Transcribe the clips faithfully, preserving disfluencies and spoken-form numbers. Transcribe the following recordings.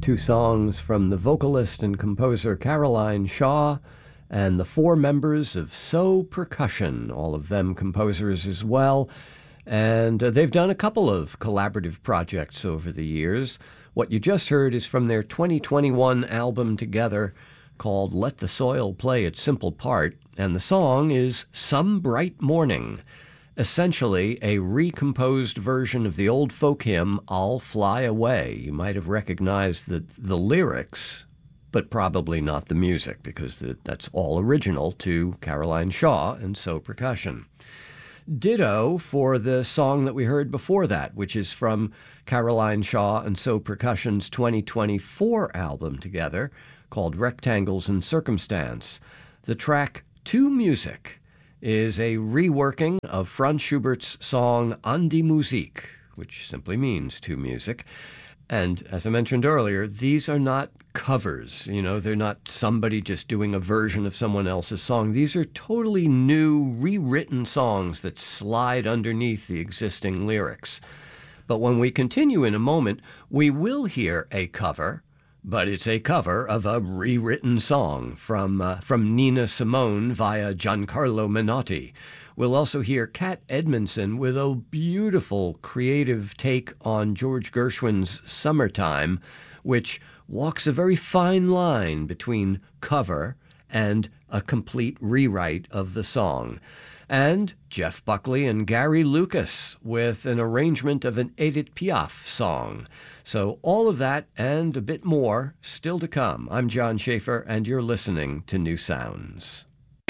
Two songs from the vocalist and composer Caroline Shaw and the four members of So Percussion, all of them composers as well. And uh, they've done a couple of collaborative projects over the years. What you just heard is from their twenty twenty-one album together called Let the Soil Play Its Simple Part, and the song is Some Bright Morning, essentially a recomposed version of the old folk hymn, I'll Fly Away. You might have recognized the, the lyrics, but probably not the music, because the, that's all original to Caroline Shaw and So Percussion. Ditto for the song that we heard before that, which is from Caroline Shaw and So Percussion's twenty twenty-four album together called Rectangles and Circumstance. The track To Music is a reworking of Franz Schubert's song An die Musik, which simply means to music. And as I mentioned earlier, these are not covers. You know, they're not somebody just doing a version of someone else's song. These are totally new, rewritten songs that slide underneath the existing lyrics. But when we continue in a moment, we will hear a cover, but it's a cover of a rewritten song from uh, from Nina Simone via Giancarlo Menotti. We'll also hear Kat Edmondson with a beautiful creative take on George Gershwin's Summertime, which walks a very fine line between cover and a complete rewrite of the song. And Jeff Buckley and Gary Lucas with an arrangement of an Edith Piaf song. So all of that and a bit more still to come. I'm John Schaefer, and you're listening to New Sounds.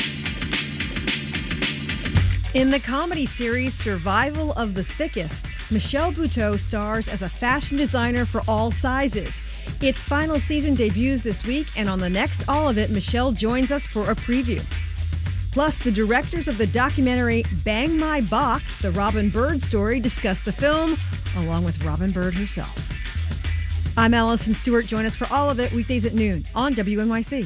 In the comedy series Survival of the Thickest, Michelle Buteau stars as a fashion designer for all sizes. Its final season debuts this week, and on the next All of It, Michelle joins us for a preview. Plus, the directors of the documentary Bang My Box, the Robin Bird story, discuss the film, along with Robin Bird herself. I'm Allison Stewart. Join us for All of It, weekdays at noon on W N Y C.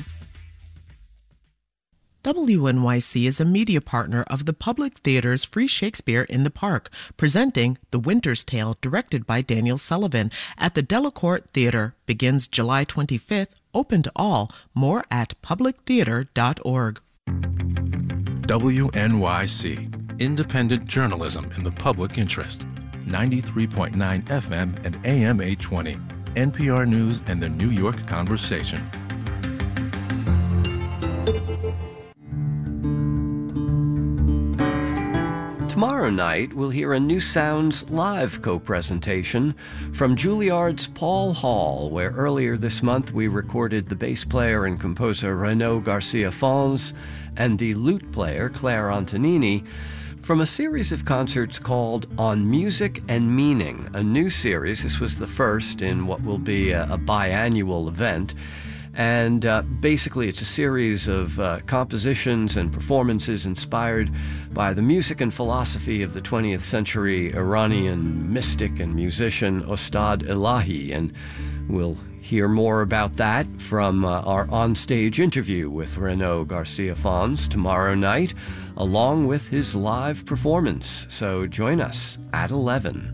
W N Y C is a media partner of the Public Theater's Free Shakespeare in the Park, presenting The Winter's Tale, directed by Daniel Sullivan, at the Delacorte Theater. Begins July twenty-fifth, open to all. More at public theater dot org. W N Y C, independent journalism in the public interest. ninety-three point nine F M and A M eight twenty. N P R News and the New York Conversation. Tomorrow night, we'll hear a New Sounds live co-presentation from Juilliard's Paul Hall, where earlier this month we recorded the bass player and composer Renaud Garcia Fons and the lute player Claire Antonini from a series of concerts called On Music and Meaning, a new series. This was the first in what will be a, a biannual event. And uh, basically, it's a series of uh, compositions and performances inspired by the music and philosophy of the twentieth century Iranian mystic and musician Ostad Elahi. And we'll hear more about that from uh, our onstage interview with Renaud Garcia Fons tomorrow night, along with his live performance. So join us at eleven.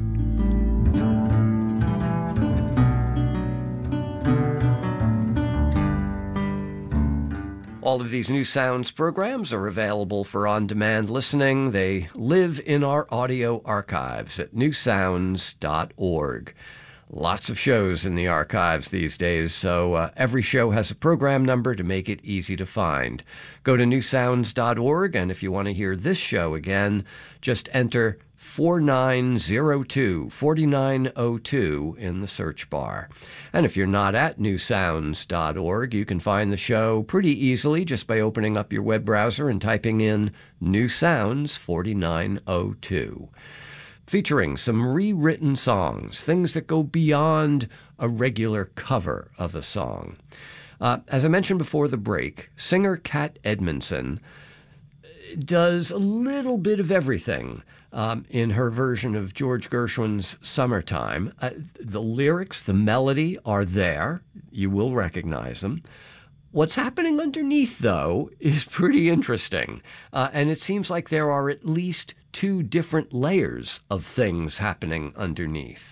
All of these New Sounds programs are available for on-demand listening. They live in our audio archives at new sounds dot org. Lots of shows in the archives these days, so uh, every show has a program number to make it easy to find. Go to new sounds dot org, and if you want to hear this show again, just enter four nine zero two, four nine zero two in the search bar. And if you're not at new sounds dot org, you can find the show pretty easily just by opening up your web browser and typing in New Sounds forty-nine oh two. Featuring some rewritten songs, things that go beyond a regular cover of a song. Uh, as I mentioned before the break, singer Kat Edmondson does a little bit of everything um, in her version of George Gershwin's Summertime. Uh, the lyrics, the melody are there. You will recognize them. What's happening underneath, though, is pretty interesting. Uh, and it seems like there are at least two different layers of things happening underneath.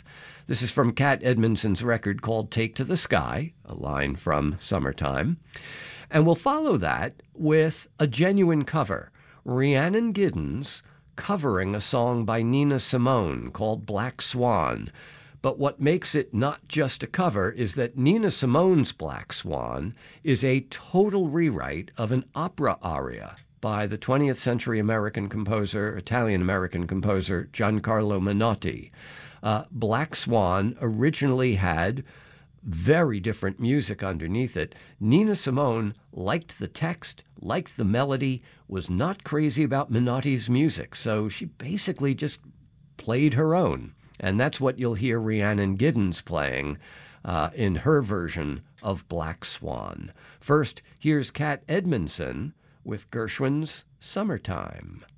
This is from Cat Edmondson's record called Take to the Sky, a line from Summertime. And we'll follow that with a genuine cover. Rhiannon Giddens covering a song by Nina Simone called Black Swan. But what makes it not just a cover is that Nina Simone's Black Swan is a total rewrite of an opera aria by the twentieth century American composer, Italian-American composer, Giancarlo Menotti. Uh, Black Swan originally had very different music underneath it. Nina Simone liked the text, liked the melody, was not crazy about Menotti's music, so she basically just played her own. And that's what you'll hear Rhiannon Giddens playing uh, in her version of Black Swan. First, here's Cat Edmondson with Gershwin's Summertime.